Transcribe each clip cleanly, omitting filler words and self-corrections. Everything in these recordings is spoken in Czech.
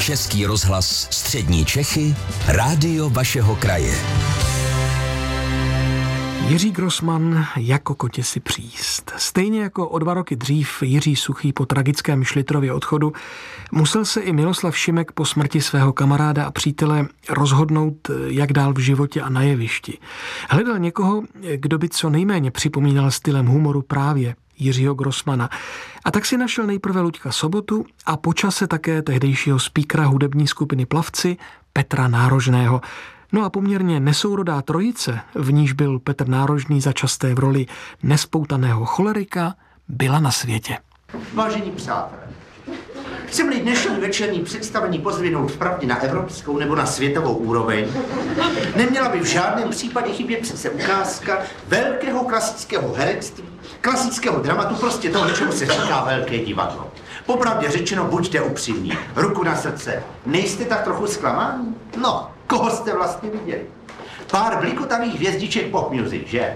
Český rozhlas Střední Čechy, rádio vašeho kraje. Jiří Grossmann jako kotě si příst. Stejně jako o 2 roky dřív Jiří Suchý po tragickém Šlitrově odchodu musel se i Miloslav Šimek po smrti svého kamaráda a přítele rozhodnout, jak dál v životě a na jevišti. Hledal někoho, kdo by co nejméně připomínal stylem humoru právě Jiřího Grossmanna. A tak si našel nejprve Luďka Sobotu a po čase také tehdejšího speakera hudební skupiny Plavci Petra Nárožného. No a poměrně nesourodá trojice, v níž byl Petr Nárožný začasté v roli nespoutaného cholerika, byla na světě. Vážení přátelé, chceme-li dnešní večerní představení pozdvihnout vpravdě na evropskou nebo na světovou úroveň, neměla by v žádném případě chybět přece ukázka velkého klasického herectví, klasického dramatu, prostě toho, čemu se říká velké divadlo. Popravdě řečeno, buďte upřímní, ruku na srdce, nejste tak trochu zklamáni? No, koho jste vlastně viděli? Pár blikotavých hvězdiček pop music, že?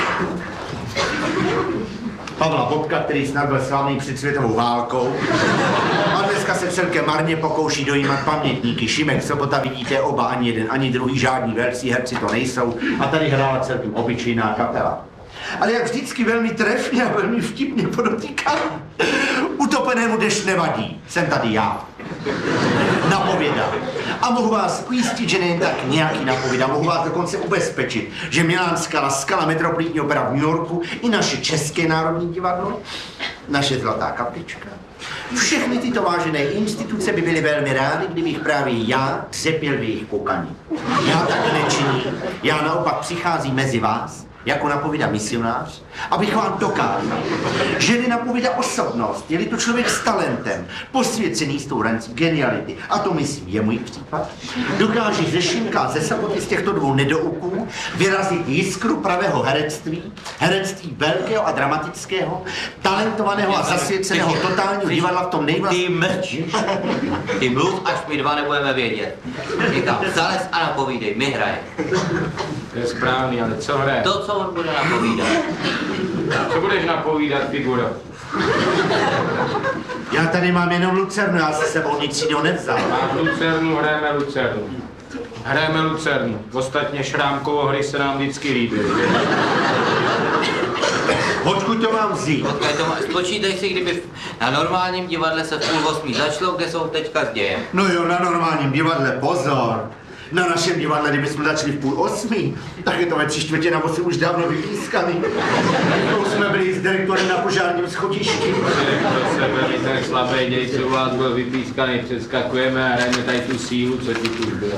Pavla Bobka, který snad byl slavný před světovou válkou. A dneska se celkem marně pokouší dojímat pamětníky. Šimek, Sobota, vidíte oba, ani jeden, ani druhý, žádní velcí herci to nejsou. A tady hrála celkem obyčejná kapela. Ale jak vždycky velmi trefně a velmi vtipně podotýkám, utopenému dešť nevadí. Jsem tady já. Napověda. A mohu vás ujistit, že nejen tak nějaký napověda, mohu vás dokonce ubezpečit, že milánská La Scala, Metropolitní opera v New Yorku i naše České národní divadlo, naše Zlatá kaplička, všechny tyto vážené instituce by byly velmi rády, kdybych právě já třepěl v jejich koukaní. Já tak nečiním, já naopak přicházím mezi vás, jako napovídá misionář, abych vám dokázal, že nenapovídá osobnost, je-li to člověk s talentem, posvěcený s tou rancí geniality, a to myslím je můj případ, dokáže ze Šimka a ze Soboty z těchto dvou nedouků vyrazit jiskru pravého herectví, herectví velkého a dramatického, talentovaného a zasvěceného totálního divadla v tom nejvlastnějším. Ty mlč. Ty mluv, až my dva nebudeme vědět. Říkám, zalez a napovídej, my hrajeme. To je správný, ale co hraje? To, co on bude napovídat. Co budeš napovídat, figuro? Já tady mám jenom lucernu, já se sebou nic jiného nevzal. Mám lucernu, hrajeme lucernu. Hrajeme lucernu. Ostatně Šrámkovo hry se nám vždycky líbí. Odkud to mám vzít? Spočítej si, kdyby na normálním divadle se v 7:30 začalo, kde jsou teďka s dějem. No jo, na normálním divadle, pozor. Na našem divadle, kdybychom začali v 7:30, tak je to ve 7:45 už dávno vypískaný. To už jsme byli s direktorem na požárním schodišti. To se byli ten slabý děj, co u vás byl vypískaný, přeskakujeme a hrajeme tady tu sílu, co ti tu byla.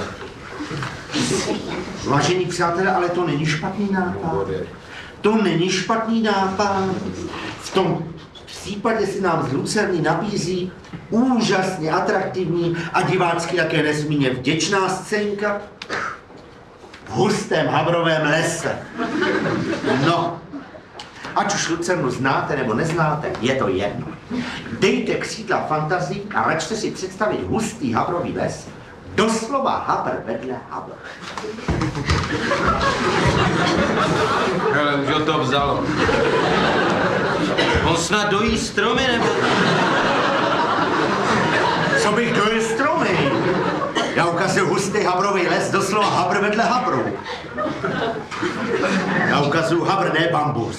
Vážení přátelé, ale to není špatný nápad. To není špatný nápad. V tom případě si nám z Lucerny nabízí úžasně atraktivní a divácky také nesmírně vděčná scénka v hustém havrovém lese. No, ať už Lucernu znáte nebo neznáte, je to jedno. Dejte křídla fantazii a račte si představit hustý havrový les, doslova havr vedle havr. Hele, už ho to vzalo. On snad dojí stromy, nebo? Co bych dojel stromy? Já ukazuju hustý havrový les, doslova havr vedle havru. Já ukazuju havr, ne bambus.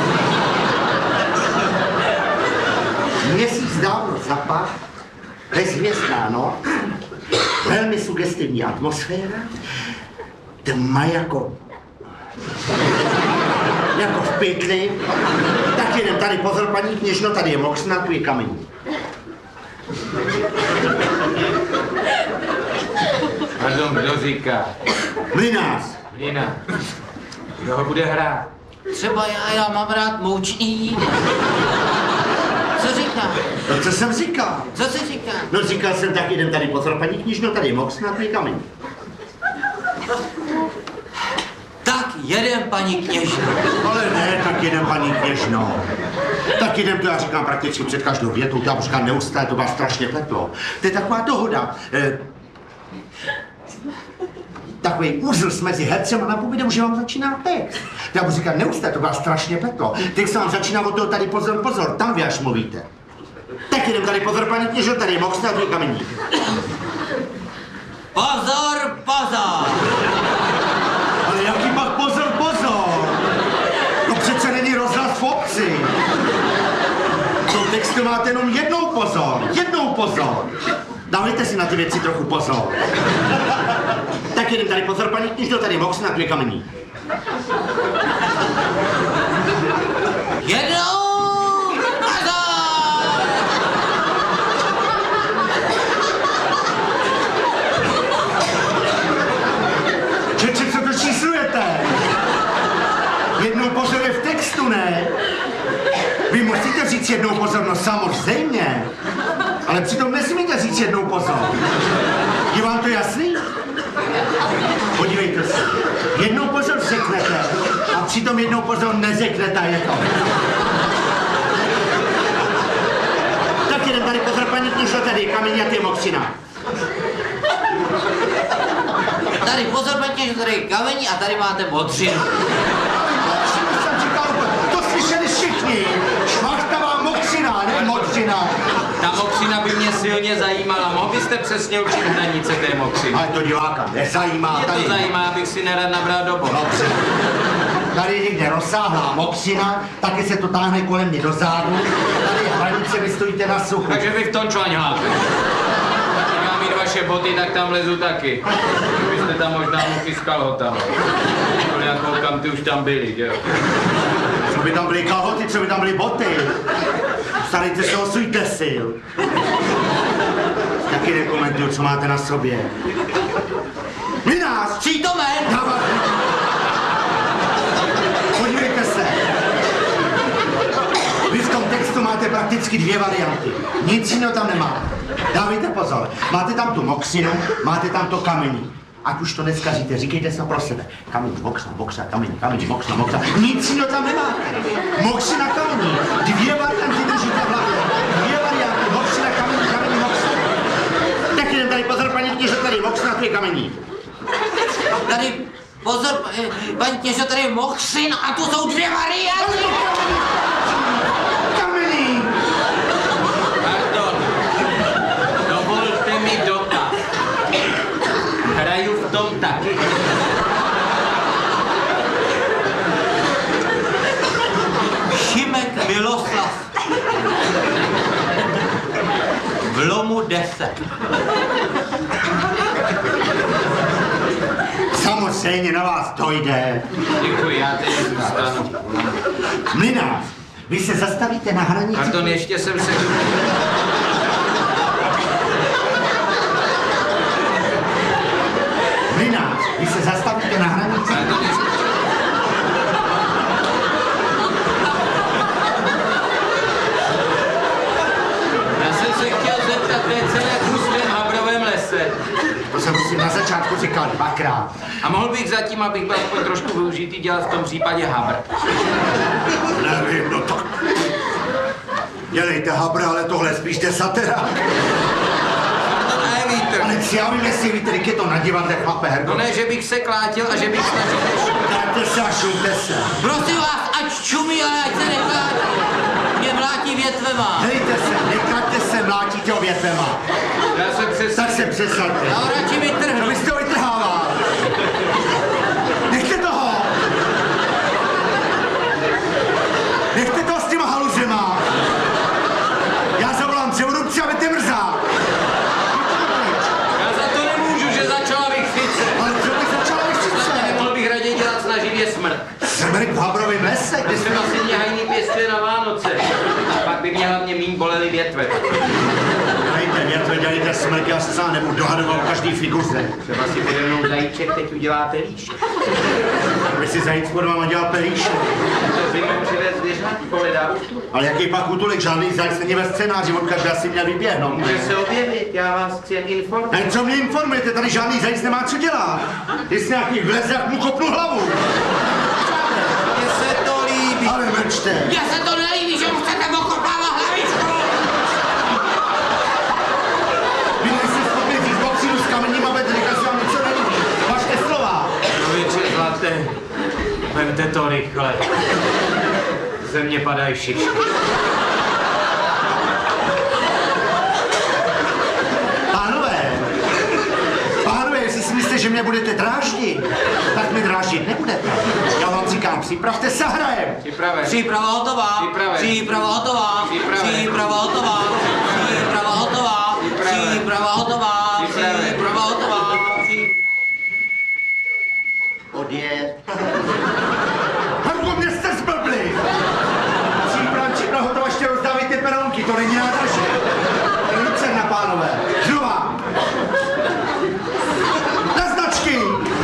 Měsíc dávno zapach, bezhvězdná noc, velmi sugestivní atmosféra, tma jako v pytli. Tak jedem tady, pozor, paní kněžno, tady je moksna, tu je kamení. Pardon, kdo říká? Mlynář. Mlynář. Kdo ho bude hrát? Třeba já mám rád moučný. Co říká? No, co jsem říkal? Co jsi říká? No, říkal jsem, tak jedem tady, pozor, paní kněžno, tady je moksna, tu je kamení. Tak jedem, paní kněžno. Ale ne, tak jedem, paní kněžno. Tak jedem, to já říkám prakticky před každou větou, to já říkám neustále, to vás strašně pletlo. To je taková dohoda. Takový úzl mezi hercem a napovídem, že vám začíná text. Já budu říkat neustále, to vás strašně pletlo. Text se vám začíná od toho tady pozor, pozor, tam vy až mluvíte. Tak jdem tady pozor, paní kněžo, tady je Moxina, tvůj kameník. Pozor, pozor! Ale jaký pak pozor, pozor? No přece není rozhlas v obci. V tom textu máte jenom jednou pozor. Dávejte si na ty věci trochu pozor. Tak jdem tady pozor, paní kněžo, tady je Moxina, tvůj kameník. Jednou! Čeče, co to číslujete? Jednou pozor je v textu, ne? Vy musíte říct jednou pozor, no samozřejmě. Ale přitom nesmíte říct jednou pozor. Je vám to jasný? Podívejte se. Jednou pozor řeknete a přitom jednou pozor neřeknete, je to. Tak jdem tady pozor, paní kněžo, tady je kamení a ty je Moxina. Tady pozor, paní, že tady je kamení a tady máte modřinu. Moxina jsem říkal, to slyšeli všichni. Šmachtavá Moxina, ne modřina. Ta Moxina by mě silně zajímala. Mohl byste přesně určit hranice té Moxiny? Ale to diváka nezajímá. Mě Tady to zajímá, abych si nerad nabral do boku. Dobře. Tady je někde rozsáhlá Moxina, taky se to táhne kolem mě do zádu. Tady je hranice, vy stojíte na suchu. Takže vy v tom čvaňháte. Mám mít vaše boty, tak tam lezu taky. Vy jste tam možná mohl s kalhotama. Já koukám, ty už tam byli, že jo? Co by tam byly kalhoty, co by tam byly boty? Starejte se o svůj tesil. Taky nekomentuju, co máte na sobě. Vy nás! Přítomen! Podívejte se. Vy v tom textu máte prakticky dvě varianty. Nic jiného tam nemá. Dávejte pozor. Máte tam tu Moxinu, máte tam to kamení. Ať už to neskažíte, říkejte se pro sebe. Kamení, Moxina, kamení, Moxina. Nic jiného tam nemá. Moxina, kamení. Dvě varianty držíte v hlavě. Dvě varianty. Moxina, kamení, Moxina. Tak jdem tady pozor, paní kněžo, tady Moxina, tu je kamení. Tady pozor, paní kněžo, tady je Moxin a tu jsou dvě varianty. Kamení. Pardon. Dovolte mi dotaz. Hraju v tom taky. Šimek Miloslav. V lomu 10. Samozřejmě na vás dojde. Děkuji, já teď zůstanu. Mlynář, vy se zastavíte na hranici. Pardon, ještě jsem se... Mlynář, vy se zastavíte na hranici. Pardon, ještě... Já jsem se chtěl zeptat, to je celé v Habrovém lese. To jsem si na začátku říkal dvakrát. A mohl bych zatím, abych byl aspoň trošku využitý, dělat v tom případě habr. Nevím, no tak. Dělejte habra, ale tohle spíš desaterák. To ne vítr. Ale já vím, jestli víte, jak je to na divadle, chlape, Herko. No ne, že bych se klátil a že bych snažil nešumět. Dajte se a šumte se. Prosím vás, ať čumí, ale ať se neklátí. Mě mlátí větvema. Dejte se, nekraťte se, mlátíte o větvema. Já jsem přesně... Tak se přesaďte. Já ho radši No vytrhnu. vy jste ho vytrhával. Nechte toho. Nechte toho s těma haluzema. Já zavolám převodupce a vete mrzák. Já za to nemůžu, že začala vychřice. Ale co bych začala vychřice? Mohl bych raději dělat snaživě smrt. Smrk v Habrovém lese, kde Třeba si mě hajný pěstuje na Vánoce. A pak by mě hlavně míň bolely větve. Dělejte větve, dělejte smrk, já se sám nebudu dohadoval v každý figuře. Třeba si pode mnou zajíček teď udělá pelíšek. Aby si zajíc pod váma dělal pelíšek. To zimou přivez zvěřat, koledá útu. Ale jaký pak útulek, žádný zajíc není ve scénáři, odkud by asi měl vyběhnout. Může se objevit, já vás chci jen informovat. Ne, co mě informujete, tady žádný zajíc nemá co dělat. Jestli nějaký vleze, jak mu kopnu hlavu. Mně se to líbí. Ale mlčte. Mně se to nelíbí, že mu chcete okopávat hlavičku. Vy nejste schopni říct Moxinu s kameníma bedlíka, že vám něco nelíbí. Vašte slova. Člověče zlaté, vemte to rychle. Ze mě padají šišky. že mě budete dráždit, tak mě dráždit nebudete. Já vám říkám, připravte se, hrajem. Připraven. Příprava hotová. Připraven. Příprava hotová. Připraven. Příprava hotová. Příprava hotová. Připraven. Příprava hotová. Připraven. Příprava hotová. Odjet. Hanko, mě jste zblbli. Příprava hotová, ještě rozdávejte peronky, to není nádraží. Lucerna, pánové. Znova. Na značky.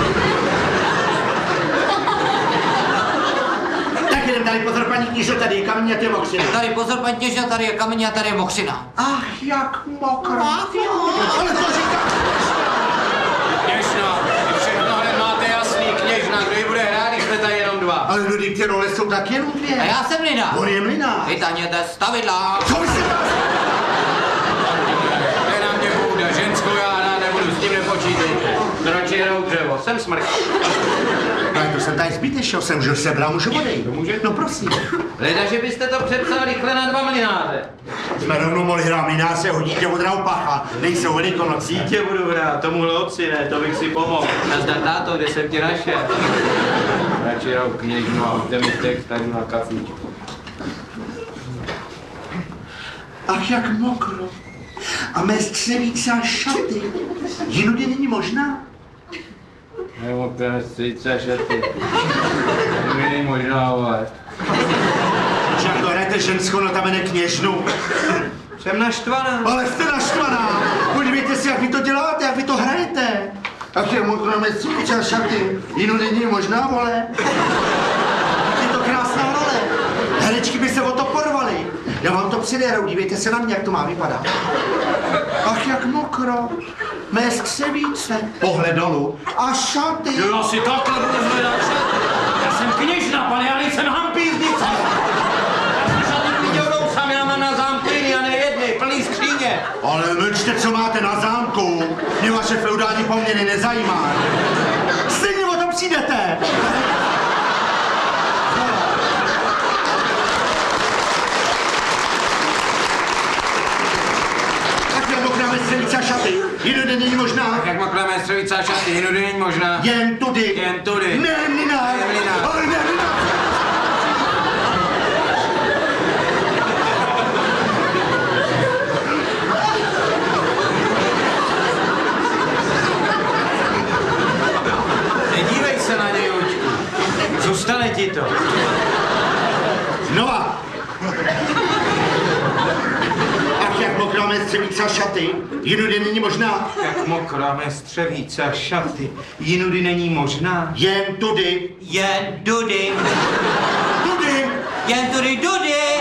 Tak jdem tady, pozor, paní knížo, tady je kamení a ty mokřina. Tady pozor, paní kněžna, tady je kamení a tady je mokřina. Ach, jak mokro. Ale to říká. Kněžna, vy všechno hned máte jasný, kněžna, kdo ji bude hrát, když jsme tady jenom dva. Ale lidi, ty role jsou tak jenom A dvě. já jsem Lina. On je mlynář. Vytaněte stavidla. Co vy se vás... To je na mě bouda, ženskou já hrát nebudu, s tím nepočítejte. Radši hrou dřevo, jsem smrk. Ale to jsem tady zbytečný, jsem už sebral, můžu odejít. No prosím. Leda, že byste to přepsal rychle na 2 mlynáře. Jsme rovnou mohli hrát mlynáře, hodíte od Raupacha. Nejsou velikonocí. Dítě budu hrát, tomuhle otci ne, to bych si pomohl. Nazdar táto, kde jsem ti našel? Radši hrou kněžnu a hoďte mi text tady na kafíčku. Ach, jak mokro. A mé střevíce a šaty. Jinudy není možná? Nebo ten stříce šaty. To není možná, ale. Že jako hrajete ženskou, no tam jde kněžnu. Jsem naštvaná. Ale jste naštvaná. Podívejte si, jak vy to děláte, jak vy to hrajete. Ach, je mokro, mé střevíce a šaty. Jinudy není možná, vole. Je to krásná role. Herečky by se o to porvaly. Já vám to přiderou, dívejte se na mě, jak to má vypadat. Ach, jak mokro. Mé skřevíce. Pohled dolů. A šaty. Jo, si takhle budu hledat šaty. Já jsem kněžna, pane, já nejsem hampíznice. Já jsem šaty viděl sám, já mám na zámku jiný a ne jedny, plný skříně. Ale mlčte, co máte na zámku. Mě vaše feudální poměry nezajímá. Stejně o tom přijdete. Tak jak mokráme střevíce a šaty. Jinudy není možná. Jak makláme střevíce a šaty, jinudy není možná. Jen tudy. Jen tudy. Ne, mlynář. Ne, mlynář. Ale ne, mlynář. Nedívej se na něj, Luďku. Zůstane ti to. Znova. Ach, jak mokráme střevíce a šaty. Jinudy není možná. Jak mokráme střevíce a šaty, jinudy není možná. Jen tudy. Jen dudy. Tudy. Jen tudy dudy.